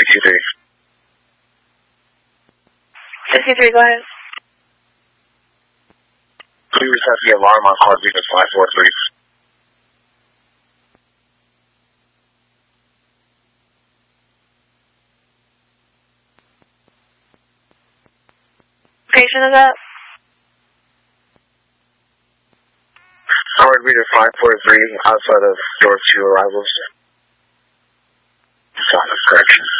53. 53, go ahead. Please reset the alarm on call Venus 543. Location is that? Howard Reader 543 outside of door 2 arrivals. Correction.